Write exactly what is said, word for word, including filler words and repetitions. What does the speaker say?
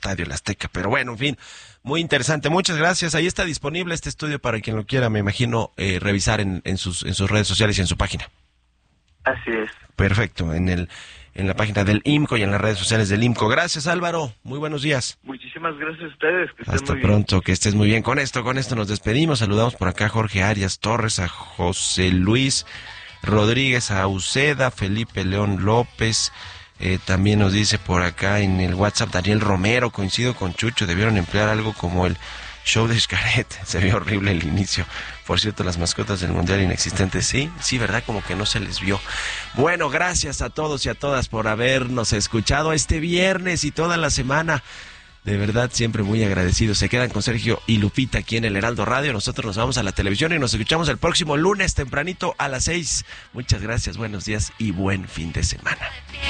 estadio, el Azteca. Pero bueno, en fin, muy interesante. Muchas gracias. Ahí está disponible este estudio para quien lo quiera, me imagino, eh, revisar en, en sus en sus redes sociales y en su página. Así es. Perfecto, en el en la página del I M C O y en las redes sociales del I M C O. Gracias, Álvaro. Muy buenos días. Muchísimas gracias a ustedes. Que estén Hasta muy bien. pronto, que estés muy bien. Con esto, con esto nos despedimos. Saludamos por acá a Jorge Arias Torres, a José Luis Rodríguez, a Uceda, Felipe León López. Eh, también nos dice por acá en el WhatsApp Daniel Romero, coincido con Chucho, debieron emplear algo como el show de Xcaret. Se vio horrible el inicio. Por cierto, las mascotas del Mundial inexistentes, sí, sí, ¿verdad? Como que no se les vio. Bueno, gracias a todos y a todas por habernos escuchado este viernes y toda la semana. De verdad, siempre muy agradecidos. Se quedan con Sergio y Lupita aquí en el Heraldo Radio. Nosotros nos vamos a la televisión y nos escuchamos el próximo lunes tempranito a las seis. Muchas gracias, buenos días y buen fin de semana.